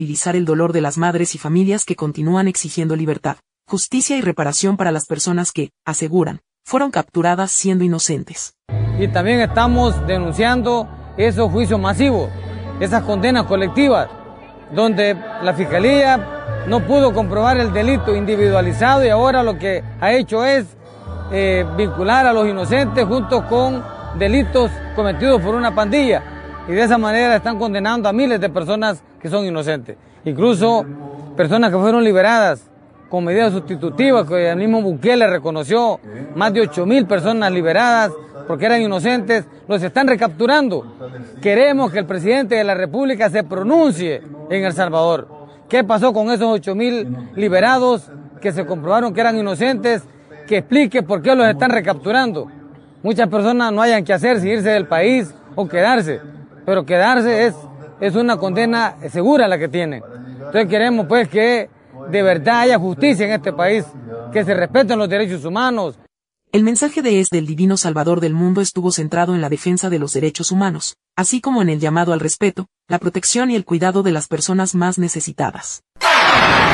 visibilizar el dolor de las madres y familias que continúan exigiendo libertad, justicia y reparación para las personas que, aseguran, fueron capturadas siendo inocentes. Y también estamos denunciando esos juicios masivos, esas condenas colectivas, donde la Fiscalía no pudo comprobar el delito individualizado y ahora lo que ha hecho es vincular a los inocentes junto con delitos cometidos por una pandilla. Y de esa manera están condenando a miles de personas que son inocentes. Incluso personas que fueron liberadas con medidas sustitutivas, que el mismo Bukele reconoció, más de 8.000 personas liberadas porque eran inocentes, los están recapturando. Queremos que el presidente de la República se pronuncie en El Salvador. ¿Qué pasó con esos 8.000 liberados que se comprobaron que eran inocentes? Que explique por qué los están recapturando. Muchas personas no hayan que hacer si irse del país o quedarse, pero quedarse es una condena segura la que tienen. Entonces queremos pues que de verdad haya justicia en este país, que se respeten los derechos humanos. El mensaje del Divino Salvador del mundo estuvo centrado en la defensa de los derechos humanos, así como en el llamado al respeto, la protección y el cuidado de las personas más necesitadas.